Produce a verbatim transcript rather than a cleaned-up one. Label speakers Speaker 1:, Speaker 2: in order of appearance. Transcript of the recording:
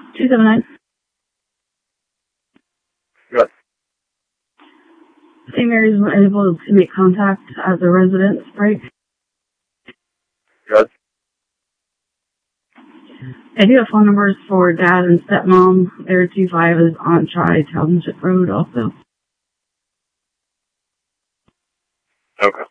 Speaker 1: two seven nine.
Speaker 2: Good.
Speaker 1: Saint Mary's was able to make contact at the residence break.
Speaker 2: Good.
Speaker 1: I do have phone numbers for dad and stepmom. Their two five is on Tri Township Road also.
Speaker 2: Okay.